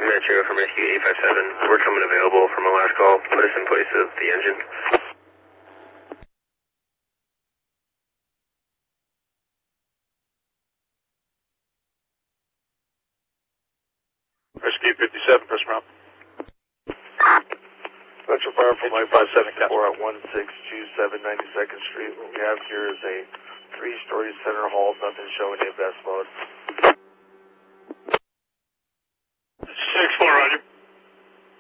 Metro from Rescue 857. We're coming available from a last call. Put us in place of the engine. Rescue 57, press route. Metro Fire from 857 4 at 1627 92nd Street. What we have here is a 3-story center hall, nothing showing in best mode.